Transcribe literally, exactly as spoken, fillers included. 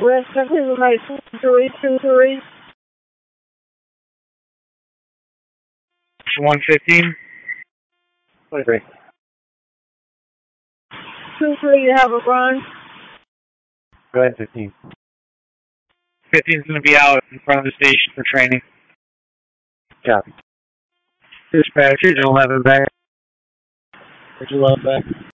West Texas, my three two three. one fifteen. twenty-three. two three, you have a run. Go ahead, fifteen. fifteen's going to be out in front of the station for training. Copy. Dispatch, eleven back. eleven back.